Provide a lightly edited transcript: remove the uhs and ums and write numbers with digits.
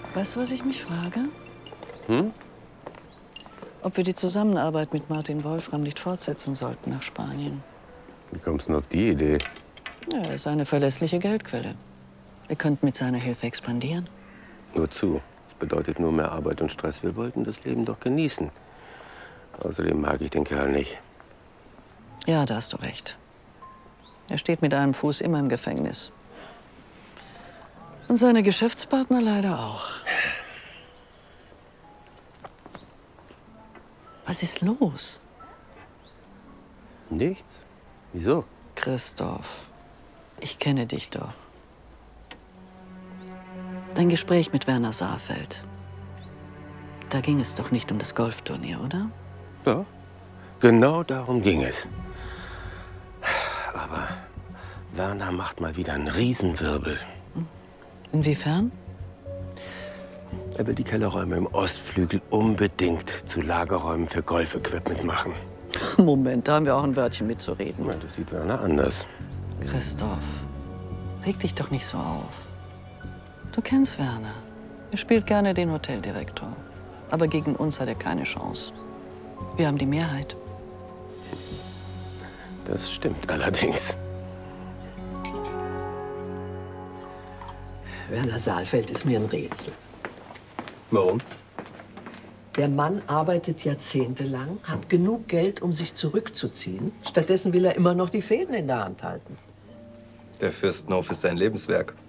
Weißt du, was ich mich frage? Hm? Ob wir die Zusammenarbeit mit Martin Wolfram nicht fortsetzen sollten nach Spanien. Wie kommst du denn auf die Idee? Ja, er ist eine verlässliche Geldquelle. Wir könnten mit seiner Hilfe expandieren. Wozu? Das bedeutet nur mehr Arbeit und Stress. Wir wollten das Leben doch genießen. Außerdem mag ich den Kerl nicht. Ja, da hast du recht. Er steht mit einem Fuß immer im Gefängnis. Und seine Geschäftspartner leider auch. Was ist los? Nichts. Wieso? Christoph, ich kenne dich doch. Dein Gespräch mit Werner Saalfeld. Da ging es doch nicht um das Golfturnier, oder? Ja, genau darum ging es. Aber Werner macht mal wieder einen Riesenwirbel. Inwiefern? Er will die Kellerräume im Ostflügel unbedingt zu Lagerräumen für Golfequipment machen. Moment, da haben wir auch ein Wörtchen mitzureden. Ja, das sieht Werner anders. Christoph, reg dich doch nicht so auf. Du kennst Werner. Er spielt gerne den Hoteldirektor. Aber gegen uns hat er keine Chance. Wir haben die Mehrheit. Das stimmt allerdings. Werner Saalfeld ist mir ein Rätsel. Warum? Der Mann arbeitet jahrzehntelang, hat genug Geld, um sich zurückzuziehen. Stattdessen will er immer noch die Fäden in der Hand halten. Der Fürstenhof ist sein Lebenswerk.